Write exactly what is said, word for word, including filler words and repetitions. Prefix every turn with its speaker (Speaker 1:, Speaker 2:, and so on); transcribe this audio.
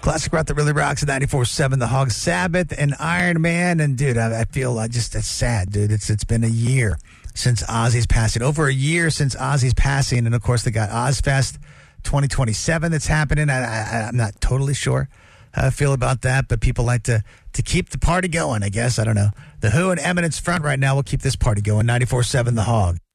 Speaker 1: Classic rock that really rocks at ninety-four point seven, The Hog, Sabbath, and Iron Man. And, dude, I, I feel I just, it's sad, dude. It's It's been a year since Ozzy's passing. Over a year since Ozzy's passing. And, of course, they got Ozfest twenty twenty-seven that's happening. I, I, I'm not totally sure how I feel about that, but people like to, to keep the party going, I guess. I don't know. The Who and Eminence front right now will keep this party going. ninety-four point seven, The Hog.